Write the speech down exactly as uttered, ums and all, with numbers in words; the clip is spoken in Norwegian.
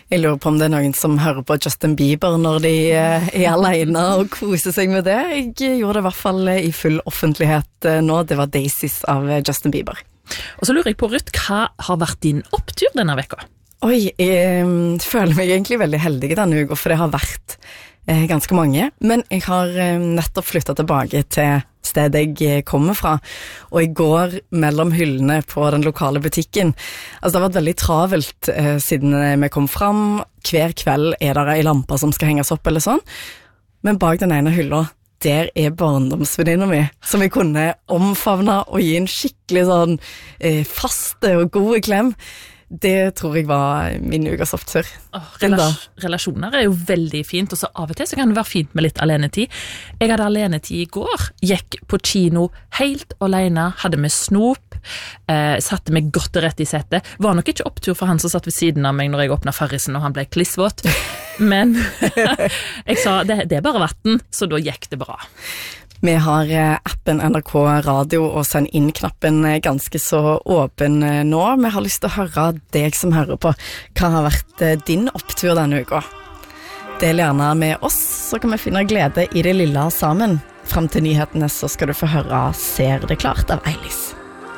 Jeg lurer på om det er noen som hører på Justin Bieber når de er alene og koser seg med det. Jeg gjorde det i hvert fall i full offentlighet nå. Det var Daisies av Justin Bieber. Og så lurer jeg på, Ruth, hva har vært din opptur denne veka? Oi, jeg føler meg egentlig veldig heldig denne uka, for det har vært eh, ganske mange. Men jeg har eh, nettopp flyttet tilbake til stedet jeg kommer fra, og jeg går mellom hyllene på den lokale butikken. Altså, det har vært veldig travelt eh, siden vi kom fram. Hver kveld er det en lampe som skal henges opp eller sånn. Men bak den ene hylla, der er barndomsvenninna mi, som jeg kunne omfavne og gi en skikkelig sånn eh, faste og gode klem. Det tror jeg var min ukas opptur. Oh, relas- relasjoner er jo veldig fint, og så av og til så kan det være fint med litt alenetid. Jeg hadde alenetid i går, gikk på kino helt alene, hadde med snop, eh, satte meg godt og rett i settet. Var nok ikke opptur for han som satt ved siden av meg når jeg åpnet Farrisen og han ble klissvåt. Men jeg sa, det, det er bare vatten, så da gikk det bra. Vi har appen N R K Radio og send inn-knappen ganske så åpen nå. Vi har lyst til å høre deg som hører på. Hva har vært din opptur denne uka? Del gjerne med oss, så kan vi finne glede i det lille sammen. Frem til nyhetene så skal du få høre Ser det klart av Eilis.